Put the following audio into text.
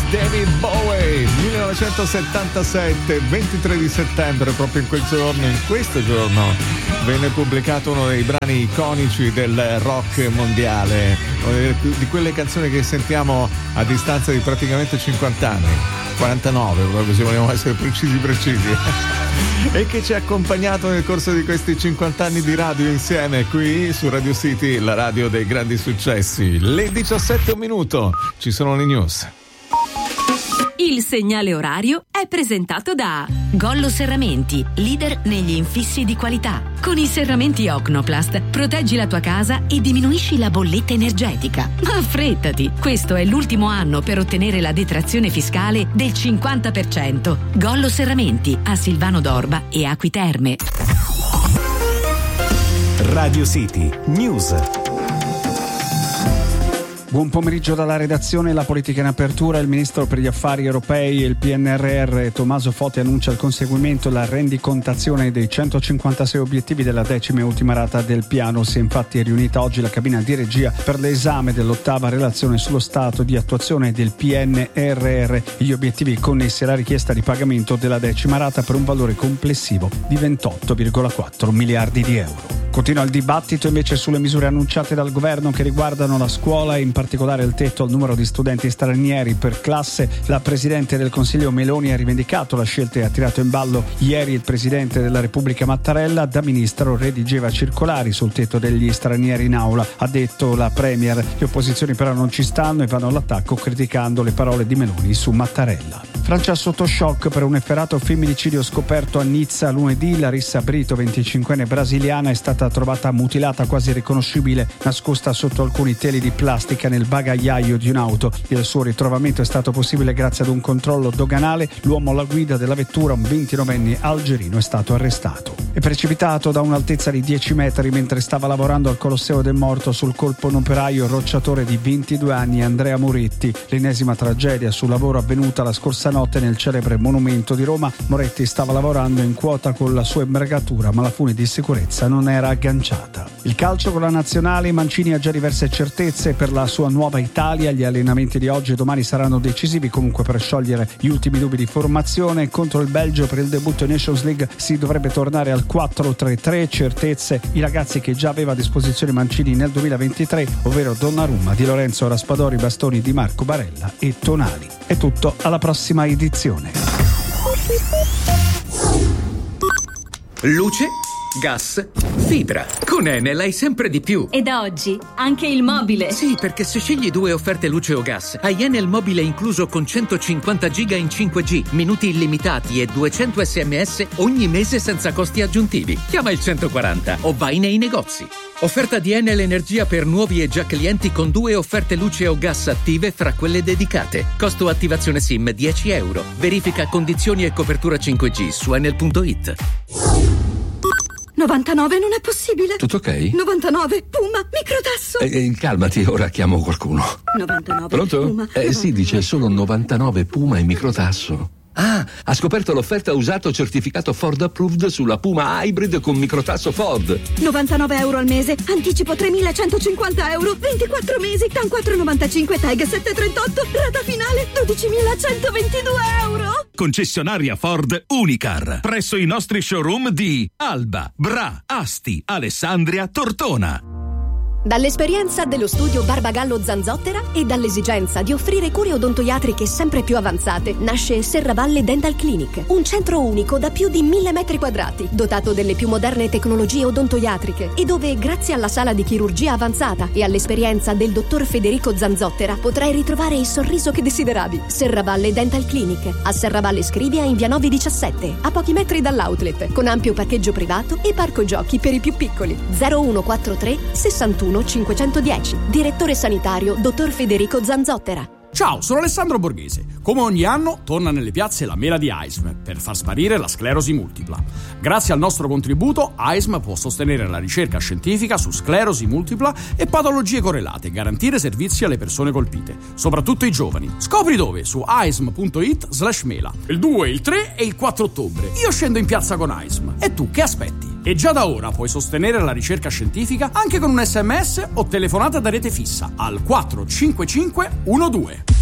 David Bowie, 1977, 23 di settembre, proprio in quel giorno, in questo giorno, venne pubblicato uno dei brani iconici del rock mondiale, di quelle canzoni che sentiamo a distanza di praticamente 50 anni, 49 proprio, se vogliamo essere precisi, e che ci ha accompagnato nel corso di questi 50 anni di radio insieme qui su Radio City, la radio dei grandi successi. Le 17:01, ci sono le news. Il segnale orario è presentato da Gollo Serramenti, leader negli infissi di qualità. Con i serramenti Ocnoplast proteggi la tua casa e diminuisci la bolletta energetica. Ma affrettati, questo è l'ultimo anno per ottenere la detrazione fiscale del 50%. Gollo Serramenti a Silvano d'Orba e Acqui Terme. Radio City News. Buon pomeriggio dalla redazione. La politica in apertura. Il ministro per gli affari europei e il PNRR Tommaso Foti annuncia il conseguimento e la rendicontazione dei 156 obiettivi della 10ª e ultima rata del piano. Si è infatti riunita oggi la cabina di regia per l'esame dell'8ª relazione sullo stato di attuazione del PNRR e gli obiettivi connessi alla richiesta di pagamento della 10ª rata per un valore complessivo di 28,4 miliardi di euro. Continua il dibattito invece sulle misure annunciate dal governo che riguardano la scuola e in particolare il tetto al numero di studenti stranieri per classe. La Presidente del Consiglio Meloni ha rivendicato la scelta e ha tirato in ballo ieri il Presidente della Repubblica Mattarella. Da ministro redigeva circolari sul tetto degli stranieri in aula, ha detto la Premier. Le opposizioni però non ci stanno e vanno all'attacco criticando le parole di Meloni su Mattarella. Francia sotto shock per un efferato femminicidio scoperto a Nizza lunedì. Larissa Brito, 25enne brasiliana, è stata trovata mutilata quasi irriconoscibile, nascosta sotto alcuni teli di plastica nel bagagliaio di un'auto. Il suo ritrovamento è stato possibile grazie ad un controllo doganale. L'uomo alla guida della vettura, un 29enne algerino, è stato arrestato. È precipitato da un'altezza di 10 metri mentre stava lavorando al Colosseo del Morto. Sul colpo un operaio rocciatore di 22 anni, Andrea Moretti. L'ennesima tragedia sul lavoro avvenuta la scorsa notte nel celebre monumento di Roma. Moretti stava lavorando in quota con la sua imbragatura, ma la fune di sicurezza non era agganciata. Il calcio con la nazionale. Mancini ha già diverse certezze per la sua nuova Italia. Gli allenamenti di oggi e domani saranno decisivi comunque per sciogliere gli ultimi dubbi di formazione. Contro il Belgio per il debutto in Nations League si dovrebbe tornare al 4-3-3. Certezze i ragazzi che già aveva a disposizione Mancini nel 2023, ovvero Donnarumma, Di Lorenzo, Raspadori, Bastoni, Di Marco, Barella e Tonali. È tutto, alla prossima edizione. Luce, gas, fibra. Con Enel hai sempre di più. E da oggi anche il mobile. Sì, perché se scegli 2 offerte luce o gas, hai Enel mobile incluso con 150 giga in 5G, minuti illimitati e 200 SMS ogni mese senza costi aggiuntivi. Chiama il 140 o vai nei negozi. Offerta di Enel Energia per nuovi e già clienti con 2 offerte luce o gas attive fra quelle dedicate. Costo attivazione SIM €10. Verifica condizioni e copertura 5G su enel.it. 99 non è possibile. Tutto ok? 99 Puma microtasso. Calmati, ora chiamo qualcuno. 99 Pronto? Puma. Sì, dice solo 99 Puma e microtasso. Ah, ha scoperto l'offerta usato certificato Ford Approved sulla Puma Hybrid con microtasso Ford. 99 euro al mese, anticipo 3.150 euro, 24 mesi, TAN 4,95, TAG 7,38, rata finale 12.122 euro. Concessionaria Ford Unicar, presso i nostri showroom di Alba, Bra, Asti, Alessandria, Tortona. Dall'esperienza dello studio Barbagallo Zanzottera e dall'esigenza di offrire cure odontoiatriche sempre più avanzate, nasce Serravalle Dental Clinic, un centro unico da più di 1000 metri quadrati, dotato delle più moderne tecnologie odontoiatriche e dove, grazie alla sala di chirurgia avanzata e all'esperienza del dottor Federico Zanzottera, potrai ritrovare il sorriso che desideravi. Serravalle Dental Clinic, a Serravalle Scrivia in via 917, a pochi metri dall'outlet, con ampio parcheggio privato e parco giochi per i più piccoli. 0143 61 510. Direttore sanitario dottor Federico Zanzottera. Ciao, sono Alessandro Borghese. Come ogni anno torna nelle piazze la mela di AISM per far sparire la sclerosi multipla. Grazie al nostro contributo, AISM può sostenere la ricerca scientifica su sclerosi multipla e patologie correlate e garantire servizi alle persone colpite, soprattutto i giovani. Scopri dove su aism.it/mela. Il 2, il 3 e il 4 ottobre. Io scendo in piazza con AISM. E tu che aspetti? E già da ora puoi sostenere la ricerca scientifica anche con un SMS o telefonata da rete fissa al 45512.